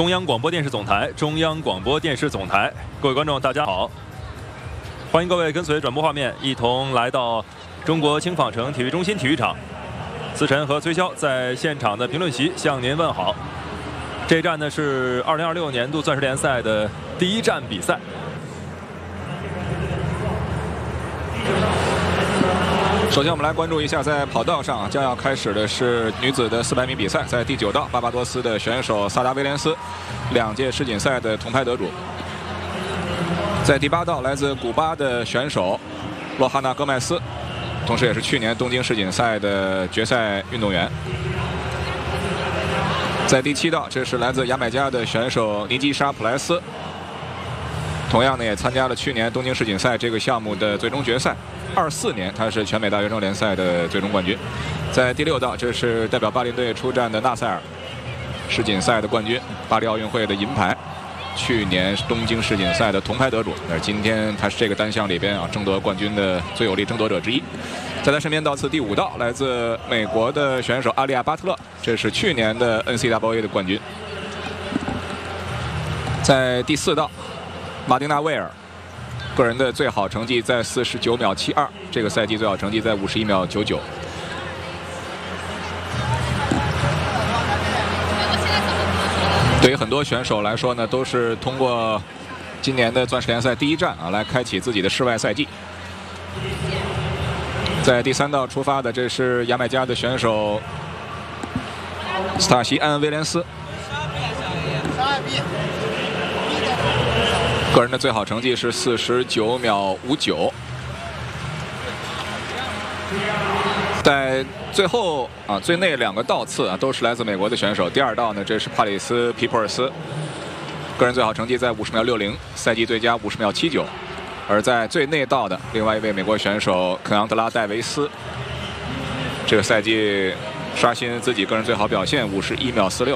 中央广播电视总台，中央广播电视总台，各位观众，大家好！欢迎各位跟随转播画面，一同来到中国轻纺城体育中心体育场。思辰和崔潇在现场的评论席向您问好。这一站呢是2026年度钻石联赛的第一站比赛。 首先，我们来关注一下，在跑道上将要开始的是女子的400米比赛。在第9道，巴巴多斯的选手萨达威廉斯，2届世锦赛的铜牌得主。在第8道，来自古巴的选手洛哈纳戈麦斯，同时也是去年东京世锦赛的决赛运动员。在第7道，这是来自牙买加的选手尼基沙普莱斯，同样呢也参加了去年东京世锦赛这个项目的最终决赛。 24年，他是全美大学生联赛的最终冠军。在第6道，这是代表巴林队出战的纳塞尔，世锦赛的冠军，巴黎奥运会的银牌，去年东京世锦赛的铜牌得主。而今天他是这个单项里边争夺冠军的最有力争夺者之一。在他身边到次第5道，来自美国的选手阿利亚巴特勒，这是去年的 NCAA 的冠军。在第4道，马丁纳威尔。 个人的最好成绩在49秒72，这个赛季最好成绩在51秒99。对于很多选手来说呢，都是通过今年的钻石联赛第一站来开启自己的室外赛季。在第3道出发的，这是牙买加的选手斯塔西安·威廉斯。 个人的最好成绩是49秒59，在最后最内2个道次都是来自美国的选手。第2道呢，这是帕里斯皮普尔斯，个人最好成绩在50秒60，赛季最佳50秒79。而在最内道的另外一位美国选手肯昂德拉戴维斯，这个赛季刷新自己个人最好表现51秒46。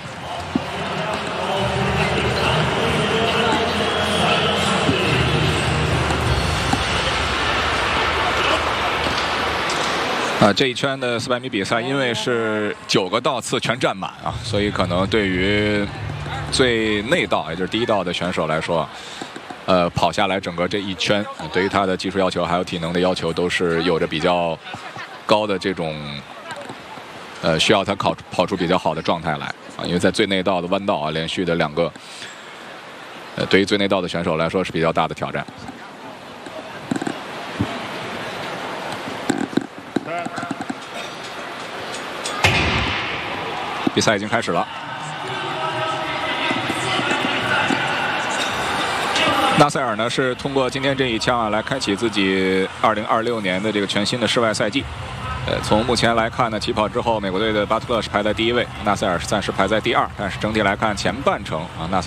这一圈的400米比赛，因为是9个道次全占满所以可能对于最内道，也就是第1道的选手来说，跑下来整个这一圈，对于他的技术要求还有体能的要求，都是有着比较高的这种，需要他跑出比较好的状态来因为在最内道的弯道连续的2个，对于最内道的选手来说是比较大的挑战。 比赛已经开始了。纳塞尔呢是通过今天这一枪来开启自己2026年的这个全新的室外赛季。从目前来看呢，起跑之后，美国队的巴特勒是排在第1位，纳塞尔是暂时排在第2。但是整体来看，前半程纳塞尔。